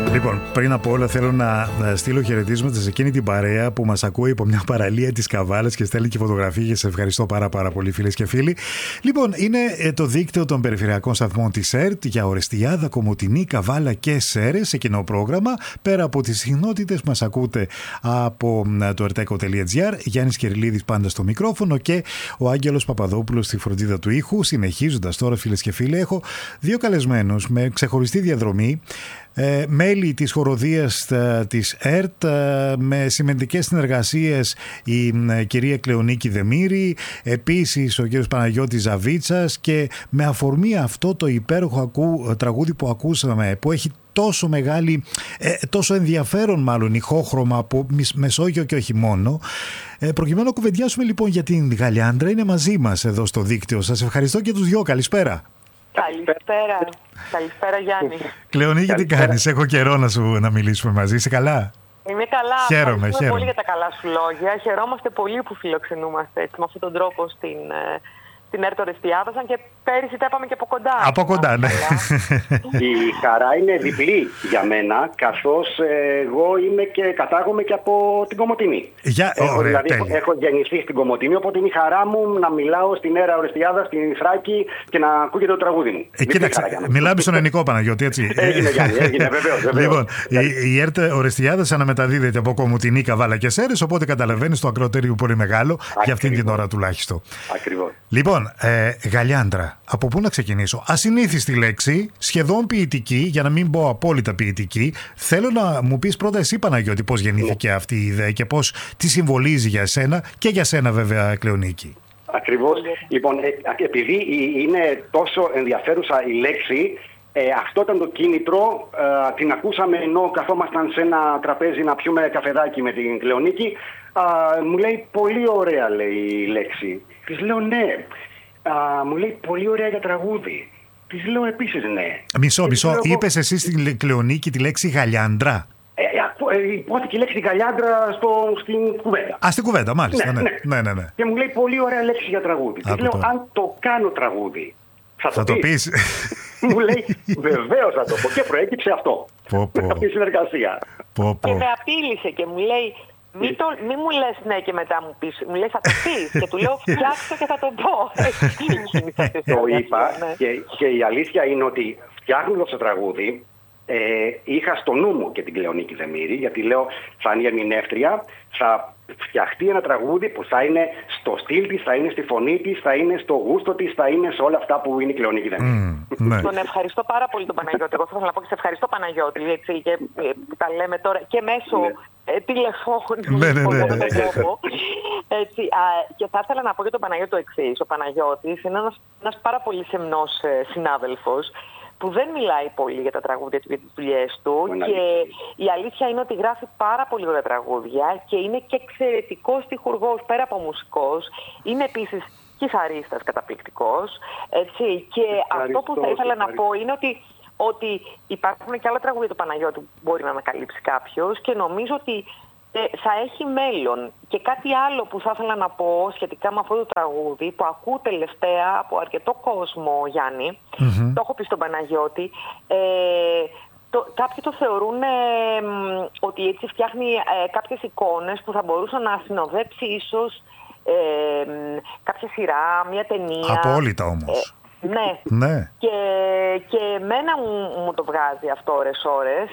Λοιπόν, πριν από όλα θέλω να στείλω χαιρετίσματα σε εκείνη την παρέα που μας ακούει από μια παραλία της Καβάλας και στέλνει και φωτογραφίες και σε ευχαριστώ πάρα πολύ φίλες και φίλοι. Λοιπόν, είναι το δίκτυο των περιφερειακών σταθμών της ΕΡΤ για Ορεστιάδα, Κομοτηνή, Καβάλα και Σέρρες σε κοινό πρόγραμμα. Πέρα από τις συχνότητες μας ακούτε από το erteco.gr. Γιάννης Κερλίδης πάντα στο μικρόφωνο και ο Άγγελος Παπαδόπουλος στη φροντίδα του ήχου. Συνεχίζοντας τώρα φίλες και φίλοι, έχω δύο καλεσμένους με ξεχωριστή διαδρομή. Μέλη της χοροδίας της ΕΡΤ, με σημαντικές συνεργασίες η κυρία Κλεονίκη Δεμήρη, επίσης ο κύριος Παναγιώτης Ζαβίτσας, και με αφορμή αυτό το υπέροχο τραγούδι που ακούσαμε, που έχει τόσο ενδιαφέρον μάλλον ηχόχρωμα από Μεσόγειο και όχι μόνο, προκειμένου να κουβεντιάσουμε λοιπόν για την Γαλιάντρα, είναι μαζί μας εδώ στο δίκτυο. Σας ευχαριστώ και τους δυο. Καλησπέρα. Καλησπέρα Γιάννη. Κλεονίκη, τι κάνεις? Έχω καιρό να μιλήσουμε μαζί. Είσαι καλά? Είμαι καλά. Χαίρομαι. Πολύ για τα καλά σου λόγια. Χαιρόμαστε πολύ που φιλοξενούμαστε έτσι, με αυτόν τον τρόπο στην ΕΡΤ Ορεστιάδα, και πέρυσι τα είπαμε και από κοντά. Από κοντά, ναι. Η χαρά είναι διπλή για μένα, καθώς εγώ κατάγομαι και από την Κομοτηνή. Έχω γεννηθεί στην Κομοτηνή, οπότε είναι η χαρά μου να μιλάω στην ΕΡΤ Ορεστιάδα, στην Θράκη και να ακούγεται το τραγούδι μου. Κοίταξε, μιλάμε στον ελληνικό, Παναγιώτη, έτσι. Έγινε, βεβαίως. Λοιπόν, η ΕΡΤ Ορεστιάδα αναμεταδίδεται από Κομοτηνή, Καβάλα και Σέρρες, οπότε καταλαβαίνεις το ακροατήριο πολύ μεγάλο, για αυτήν την ώρα τουλάχιστον. Ακριβώς. Λοιπόν, Γαλιάντρα, από πού να ξεκινήσω? Ασυνήθιστη λέξη, σχεδόν ποιητική, για να μην πω απόλυτα ποιητική. Θέλω να μου πεις πρώτα εσύ, Παναγιώτη, πώς γεννήθηκε αυτή η ιδέα και τι συμβολίζει για εσένα και για σένα βέβαια, Κλεονίκη. Ακριβώς. Λοιπόν, επειδή είναι τόσο ενδιαφέρουσα η λέξη, αυτό ήταν το κίνητρο. Την ακούσαμε ενώ καθόμασταν σε ένα τραπέζι να πιούμε καφεδάκι με την Κλεονίκη. Μου λέει πολύ ωραία, λέει, η λέξη. Της λέω ναι. Μου λέει πολύ ωραία για τραγούδι. Της λέω επίσης ναι. Μισό. Είπες εσύ στην Κλεονίκη τη λέξη Γαλιάντρα? Υπόθηκε η λέξη Γαλιάντρα στην κουβέντα. Στην κουβέντα, μάλιστα. Ναι. Και μου λέει πολύ ωραία λέξη για τραγούδι. Της λέω αν το κάνω τραγούδι, θα το πεις? Μου λέει βεβαίως θα το πω, και προέκυψε αυτό. Αυτή η συνεργασία. Και με απείλησε και μου λέει μη μου λες ναι και μετά μου πεις, μου λες θα το πεις, και του λέω φτιάξω και θα το πω. Το είπα και η αλήθεια είναι ότι φτιάχνοντας το τραγούδι είχα στο νου μου και την Κλεονίκη Δεμήρη, γιατί λέω θα είναι η ερμηνεύτρια, θα φτιαχτεί ένα τραγούδι που θα είναι στο στυλ της, θα είναι στη φωνή της, θα είναι στο γούστο της, θα είναι σε όλα αυτά που είναι η Κλεονίκη Δεμήρη. Ναι. Τον ευχαριστώ πάρα πολύ τον Παναγιώτη. Εγώ θα ήθελα να πω και σε ευχαριστώ, Παναγιώτη, έτσι, και τα λέμε τώρα και μέσω τηλεφώνου. Ναι. Έτσι, και θα ήθελα να πω για τον Παναγιώτη το εξής. Ο Παναγιώτης είναι ένας πάρα πολύ σεμνός συνάδελφος, που δεν μιλάει πολύ για τα τραγούδια του, για τις δουλειές του, και η αλήθεια είναι ότι γράφει πάρα πολύ ωραία τραγούδια και είναι και εξαιρετικός στιχουργός πέρα από μουσικός. Είναι επίσης κιθαρίστας καταπληκτικός. Έτσι, και αυτό που θα ήθελα να πω είναι ότι υπάρχουν και άλλα τραγούδια του Παναγιώτη που μπορεί να ανακαλύψει κάποιος, και νομίζω ότι θα έχει μέλλον. Και κάτι άλλο που θα ήθελα να πω σχετικά με αυτό το τραγούδι, που ακούω τελευταία από αρκετό κόσμο, Γιάννη, το έχω πει στον Παναγιώτη, κάποιοι το θεωρούν ότι έτσι φτιάχνει κάποιες εικόνες που θα μπορούσαν να συνοδέψει ίσως κάποια σειρά, μια ταινία. Απόλυτα όμως. Ναι. Και εμένα μου το βγάζει αυτό ώρες.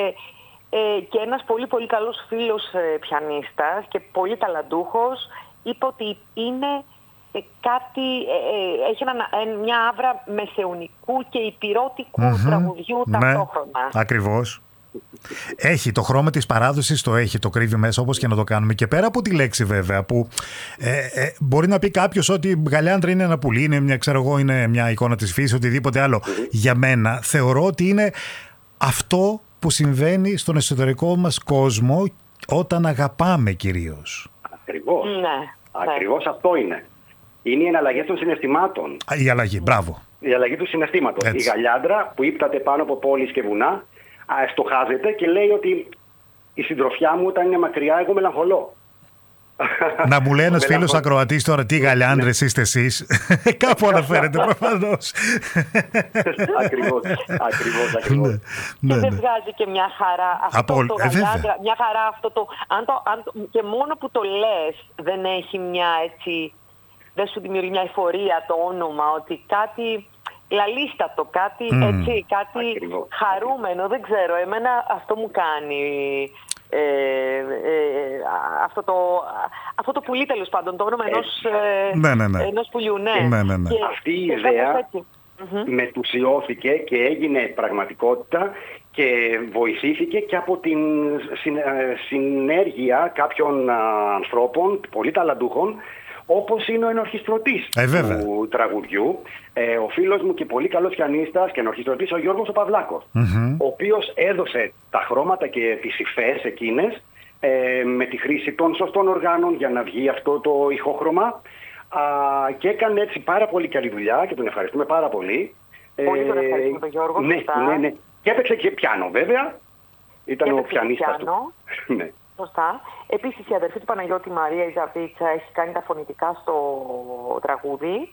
Και ένας πολύ πολύ καλός φίλος πιανίστας και πολύ ταλαντούχος είπε ότι είναι κάτι, έχει μια άβρα μεσαιωνικού και υπηρώτικου τραγουδιού ταυτόχρονα. Ακριβώς. Έχει το χρώμα της παράδοσης, το κρύβει μέσα, όπως και να το κάνουμε. Και πέρα από τη λέξη βέβαια, που μπορεί να πει κάποιος ότι η Γαλιάντρα είναι ένα πουλί, είναι μια εικόνα της φύσης, οτιδήποτε άλλο. Για μένα θεωρώ ότι είναι αυτό που συμβαίνει στον εσωτερικό μας κόσμο όταν αγαπάμε κυρίως. Ακριβώς. Ναι. Ακριβώς αυτό είναι. Είναι η εναλλαγή των συναισθημάτων. Η αλλαγή, μπράβο. Η αλλαγή του συναισθήματος. Η Γαλιάντρα που ύπταται πάνω από πόλεις και βουνά στοχάζεται και λέει ότι η συντροφιά μου όταν είναι μακριά εγώ μελαγχολώ. Να μου λέει ένας φίλος ακροατής τώρα τι γαλιάνδρες είστε εσείς. Κάπου αναφέρεται προφανώς. Ακριβώς. Και δεν βγάζει και μια χαρά αυτό το γαλιάνδρα, μια χαρά αυτό το... Και μόνο που το λες δεν έχει μια έτσι... Δεν σου δημιουργεί μια εφορία το όνομα, ότι κάτι λαλίστατο, κάτι έτσι, κάτι χαρούμενο, δεν ξέρω. Εμένα αυτό μου κάνει... αυτό το πουλί, τέλος πάντων, το όνομα ενός πουλιού. Και αυτή η ιδέα μετουσιώθηκε και έγινε πραγματικότητα και βοηθήθηκε και από την συνέργεια κάποιων ανθρώπων, πολύ ταλαντούχων, όπως είναι ο ενορχιστρωτής του τραγουδιού, ο φίλος μου και πολύ καλός πιανίστας και ενορχιστρωτής ο Γιώργος ο Παυλάκος, ο οποίος έδωσε τα χρώματα και τις υφές εκείνες με τη χρήση των σωστών οργάνων για να βγει αυτό το ηχόχρωμα, και έκανε έτσι πάρα πολύ καλή δουλειά και τον ευχαριστούμε πάρα πολύ. Πολύ τον ευχαριστούμε τον Γιώργο. Ναι. Και έπαιξε και πιάνο βέβαια, ήταν ο πιανίστας του. Ναι. Σωστά. Επίσης η αδερφή του Παναγιώτη, Μαρία Ιζαβίτσα, έχει κάνει τα φωνητικά στο τραγούδι.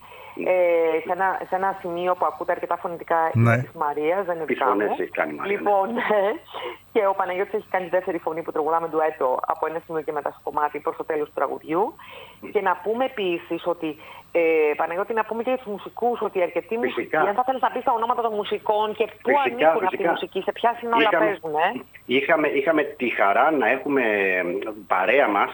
Σε ένα σημείο που ακούτε αρκετά φωνητικά της Μαρίας, δεν είναι δικά μου. Λοιπόν, και ο Παναγιώτης έχει κάνει τη δεύτερη φωνή που τραγουδάμε ντουέτο από ένα σημείο και μετά στο κομμάτι προς το τέλος του τραγουδιού. Και να πούμε επίσης ότι, Παναγιώτη, να πούμε και για τους μουσικούς, ότι αρκετοί μουσικοί, αν θα θέλεις να πεις τα ονόματα των μουσικών και πού ανήκουν αυτοί οι μουσικοί, σε ποια συνόλα παίζουν. Είχαμε τη χαρά να έχουμε παρέα μας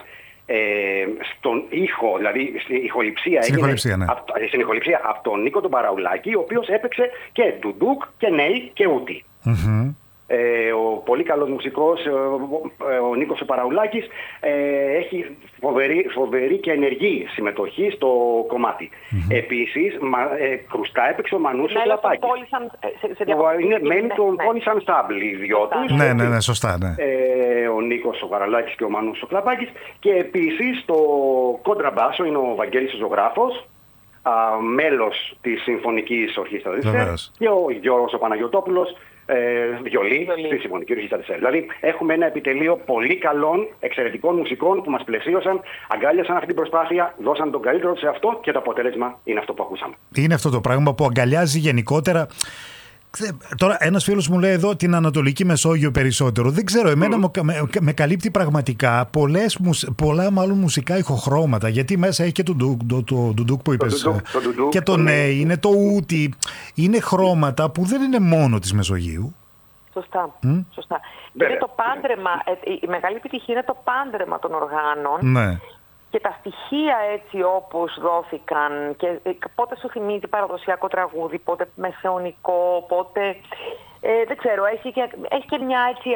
στον ήχο, δηλαδή στην ηχοληψία, στην ηχοληψία από τον Νίκο τον Παραουλάκη, ο οποίος έπαιξε και ντουντούκ και νέι και ούτι. Ο πολύ καλός μουσικός, ο Νίκος ο Παραουλάκης, έχει φοβερή και ενεργή συμμετοχή στο κομμάτι. Επίσης, κρουστά έπαιξε ο Μανούς ο Κλαπάκης. Είναι μέλη των Police Ensemble, οι δυο τους. Ναι, σωστά. Ο Νίκος ο Παραουλάκης και ο Μανούς ο Κλαπάκης. Και επίσης, στο κόντραμπάσο είναι ο Βαγγέλης ο Ζωγράφος, μέλος της Συμφωνικής Ορχήστρας, και ο Γιώργος ο Παναγιωτόπουλος, βιολί στη Συμφωνική Ορχήστρα της ΕΡΤ. Δηλαδή έχουμε ένα επιτελείο πολύ καλών, εξαιρετικών μουσικών που μας πλαισίωσαν, αγκάλιασαν αυτή την προσπάθεια, δώσαν τον καλύτερο σε αυτό και το αποτέλεσμα είναι αυτό που ακούσαμε. Είναι αυτό το πράγμα που αγκαλιάζει γενικότερα. Τώρα ένας φίλος μου λέει εδώ την Ανατολική Μεσόγειο περισσότερο. Δεν ξέρω, εμένα με καλύπτει πραγματικά πολλά μάλλον μουσικά ηχοχρώματα, γιατί μέσα έχει και το ντουντούκ που είπες και το νέι, είναι το ούτι. Είναι χρώματα που δεν είναι μόνο της Μεσογείου. Σωστά. Είναι το πάντρεμα, η μεγάλη επιτυχία είναι το πάντρεμα των οργάνων. Ναι. Και τα στοιχεία έτσι όπως δόθηκαν, και πότε σου θυμίζει παραδοσιακό τραγούδι, πότε μεσαιωνικό, πότε... δεν ξέρω, έχει και μια έτσι...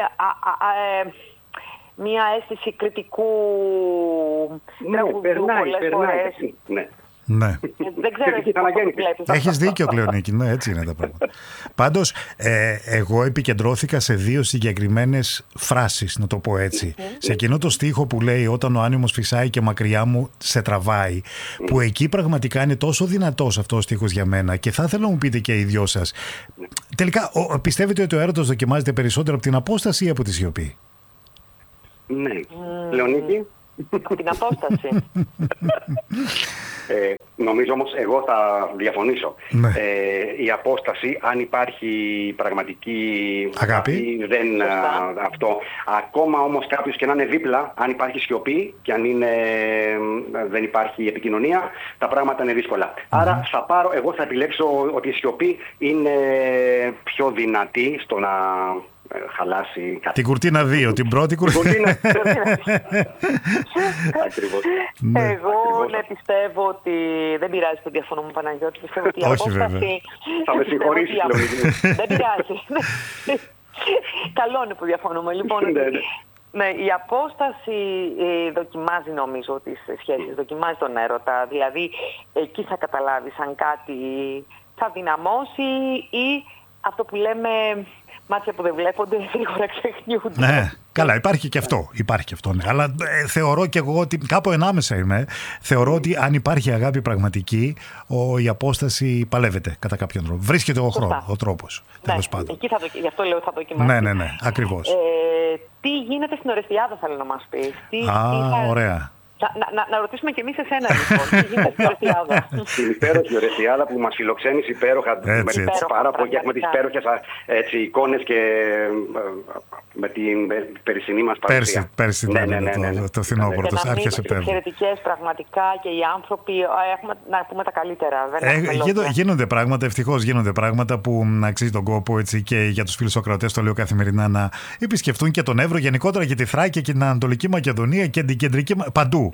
μια αίσθηση κριτικού τραγουδιού πολλές φορές. Ναι. Δεν ξέρω εσύ πώς το βλέπεις. Έχεις δίκιο, Κλεονίκη, ναι, έτσι είναι τα πράγματα. Πάντως, εγώ επικεντρώθηκα σε δύο συγκεκριμένες φράσεις, να το πω έτσι. Σε εκείνο το στίχο που λέει «Όταν ο άνεμος φυσάει και μακριά μου σε τραβάει», που εκεί πραγματικά είναι τόσο δυνατός αυτός ο στίχος για μένα, και θα ήθελα να μου πείτε και οι δυο σας. Τελικά, πιστεύετε ότι ο έρωτας δοκιμάζεται περισσότερο από την απόσταση ή από τη σιωπή? Ναι. Λεωνίκη. Από την απόσταση. Νομίζω όμως εγώ θα διαφωνήσω. Ναι. Η απόσταση, αν υπάρχει πραγματική αγάπη, δεν αυτό. Ακόμα όμως κάποιος και να είναι δίπλα, αν υπάρχει σιωπή και αν δεν υπάρχει επικοινωνία, τα πράγματα είναι δύσκολα. Άρα εγώ θα επιλέξω ότι η σιωπή είναι πιο δυνατή στο να χαλάσει κάτι. Την κουρτίνα 2, την πρώτη κουρτίνα. Ακριβώς. Εγώ πιστεύω ότι δεν πειράζει που διαφωνούμε, Παναγιώτη. Πιστεύω ότι η απόσταση... Θα με συγχωρήσεις. Δεν πειράζει. Καλό είναι που διαφωνούμε. Λοιπόν, ναι, η απόσταση δοκιμάζει, νομίζω, τις σχέσεις, δοκιμάζει τον έρωτα. Δηλαδή, εκεί θα καταλάβεις αν κάτι θα δυναμώσει ή αυτό που λέμε... Μάτια που δεν βλέπονται, γρήγορα ξεχνιούνται. Ναι, καλά, υπάρχει και αυτό. Ναι. Αλλά θεωρώ και εγώ ότι κάπου ενάμεσα είμαι. Θεωρώ ότι αν υπάρχει αγάπη πραγματική, η απόσταση παλεύεται κατά κάποιον τρόπο. Βρίσκεται ο τρόπος. Τέλος πάντων. Εκεί γι' αυτό λέω θα δοκιμάσω. Ναι, ακριβώς. Τι γίνεται στην Ορεστιάδα, θέλω να μας πεις. Ωραία. Να ρωτήσουμε κι εμείς εσένα, λοιπόν. Τι γίνεται στην Ορεσιάδα? Την υπέροχη Ορεσιάδα που μας φιλοξένησε υπέροχα. Πάρα πολύ και έχουμε τις υπέροχες εικόνες και με την περσινή μας παρουσία. Πέρσι το φθινόπωρο, αρχές Σεπτέμβρη. Εξαιρετικές πραγματικά και οι άνθρωποι έχουμε να πούμε τα καλύτερα. Γίνονται πράγματα, ευτυχώς γίνονται πράγματα που αξίζει τον κόπο, έτσι, και για τους φίλους Σοκρατές, το λέω καθημερινά, να επισκεφτούν και τον Εύρο, γενικότερα και τη Θράκη και την Ανατολική Μακεδονία και την κεντρική, παντού.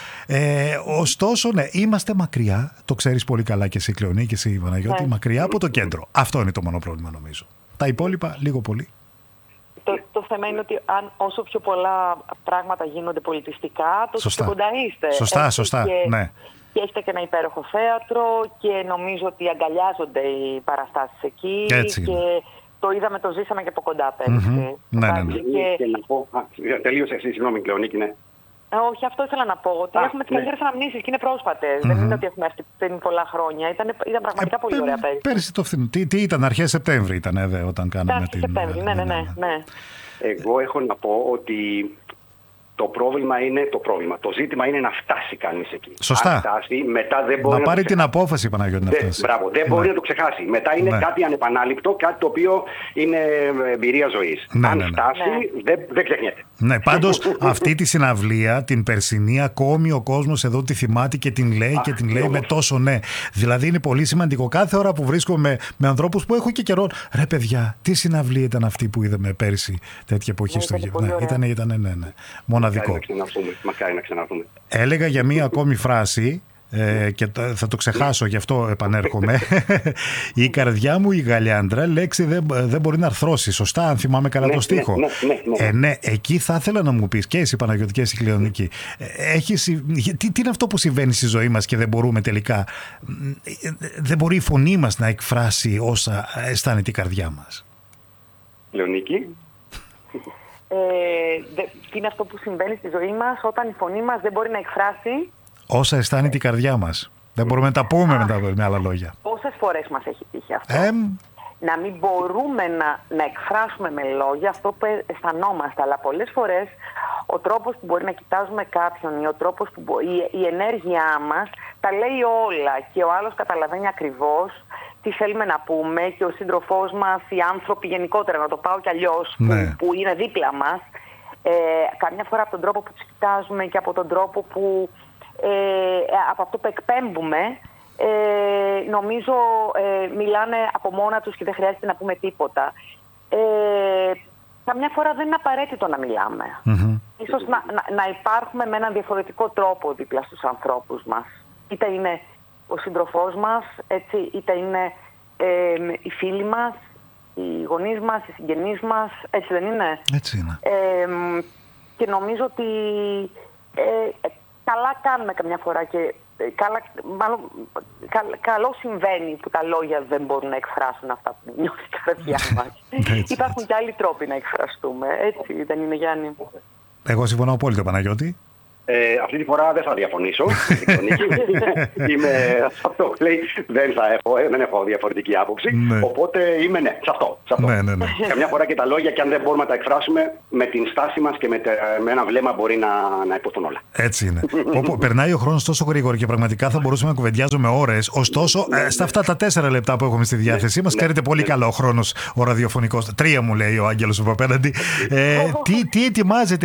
Ωστόσο, ναι, είμαστε μακριά, το ξέρεις πολύ καλά και εσύ, Κλεονή, και εσύ, Παναγιώτη, μακριά από το κέντρο. Αυτό είναι το μόνο πρόβλημα, νομίζω. Τα υπόλοιπα, λίγο πολύ. Το θέμα είναι ότι όσο πιο πολλά πράγματα γίνονται πολιτιστικά, τόσο πιο κοντά είστε. Σωστά, ναι. Και έχετε και ένα υπέροχο θέατρο και νομίζω ότι αγκαλιάζονται οι παραστάσεις εκεί. Έτσι και είναι. το είδαμε, το ζήσαμε και από κοντά πέρυσι. Ναι. Και να πω, τελείωσε εσύ, συγγνώμη, Κλεονίκη, ναι. Όχι, αυτό ήθελα να πω. Ότι έχουμε τις καλύτερες αναμνήσεις και είναι πρόσφατες. Δεν είναι ότι έχουμε έρθει πριν πολλά χρόνια. Ήταν πραγματικά πολύ ωραία πέρυσι. Πέρυσι το φθινό. Τι ήταν, αρχές Σεπτέμβρη ήταν όταν κάναμε την. Σεπτέμβρη, ναι. Εγώ έχω να πω ότι το πρόβλημα είναι το πρόβλημα. Το ζήτημα είναι να φτάσει κανείς εκεί. Σωστά. Αν φτάσει, μετά δεν μπορεί να πάρει την απόφαση, Παναγιώτη, να φτάσει. Μπράβο, δεν μπορεί να το ξεχάσει. Μετά είναι κάτι ανεπανάληπτο, κάτι το οποίο είναι εμπειρία ζωής. Αν φτάσει, δεν ξεχνιέται. Ναι, πάντως αυτή τη συναυλία, την περσινή, ακόμη ο κόσμος εδώ τη θυμάται και την λέει και την λέει με τόσο ναι. Δηλαδή είναι πολύ σημαντικό. Κάθε ώρα που βρίσκομαι με ανθρώπους που έχω και καιρό. Ρε παιδιά, τι συναυλία ήταν αυτή που είδαμε πέρσι, τέτοια εποχή στο γύρο. Ήταν μοναδικό. Μακάρι να ξαναρθούμε. Έλεγα για μία ακόμη φράση. Και θα το ξεχάσω, γι' αυτό επανέρχομαι. Η καρδιά μου η γαλιάντρα, λέξη δεν μπορεί να αρθρώσει. Σωστά, αν θυμάμαι καλά το στίχο. Ναι, εκεί θα ήθελα να μου πεις, και εσύ Παναγιώτη και εσύ Κλεονίκη, τι είναι αυτό που συμβαίνει στη ζωή μας και δεν μπορούμε τελικά, δεν μπορεί η φωνή μας να εκφράσει όσα αισθάνεται η καρδιά μας? Κλεονίκη. Τι είναι αυτό που συμβαίνει στη ζωή μας όταν η φωνή μας δεν μπορεί να εκφράσει όσα αισθάνεται η καρδιά μας? Δεν μπορούμε να τα πούμε με άλλα λόγια. Πόσες φορές μας έχει τύχει αυτό? Να μην μπορούμε να εκφράσουμε με λόγια αυτό που αισθανόμαστε. Αλλά πολλές φορές ο τρόπος που μπορεί να κοιτάζουμε κάποιον ή ο τρόπος που η ενέργειά μας τα λέει όλα και ο άλλος καταλαβαίνει ακριβώς τι θέλουμε να πούμε και ο σύντροφός μας, οι άνθρωποι γενικότερα, να το πάω κι αλλιώς, που είναι δίπλα μας, καμιά φορά από τον τρόπο που τους κοιτάζουμε και από τον τρόπο που από αυτό που εκπέμπουμε, νομίζω μιλάνε από μόνα τους και δεν χρειάζεται να πούμε τίποτα. Καμιά φορά δεν είναι απαραίτητο να μιλάμε. Ίσως να υπάρχουμε με έναν διαφορετικό τρόπο δίπλα στους ανθρώπους μας. Είτε είναι ο σύντροφός μας, έτσι, είτε είναι οι φίλοι μας, οι γονείς μας, οι συγγενείς μας, έτσι δεν είναι? Έτσι είναι. Και νομίζω ότι καλά κάνουμε καμιά φορά και καλό συμβαίνει που τα λόγια δεν μπορούν να εκφράσουν αυτά που νιώθει η καρδιά μας. Υπάρχουν και άλλοι τρόποι να εκφραστούμε, έτσι δεν είναι, Γιάννη? Εγώ συμφωνώ απόλυτα, Παναγιώτη. Αυτή τη φορά δεν θα διαφωνήσω. Είμαι σε αυτό που λέει, δεν έχω διαφορετική άποψη. Οπότε είμαι σε αυτό. Καμιά φορά και τα λόγια, και αν δεν μπορούμε να τα εκφράσουμε, με την στάση μας και με ένα βλέμμα μπορεί να υποθούν όλα. Έτσι είναι. Περνάει ο χρόνος τόσο γρήγορα και πραγματικά θα μπορούσαμε να κουβεντιάζουμε ώρες. Ωστόσο, στα αυτά τα 4 λεπτά που έχουμε στη διάθεσή μας, ξέρετε πολύ καλά ο χρόνος ο ραδιοφωνικός. 3 μου λέει ο Άγγελος από απέναντι. Τι ετοιμάζεται